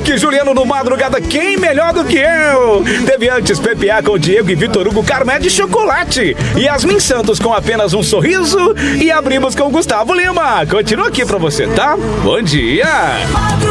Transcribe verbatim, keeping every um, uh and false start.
Henrique, Juliano no Madrugada, quem melhor do que eu? Teve antes P P A com Diego e Vitor Hugo, Carmé de Chocolate. Yasmin Santos com Apenas um Sorriso. E abrimos com Gustavo Lima. Continua aqui pra você, tá? Bom dia.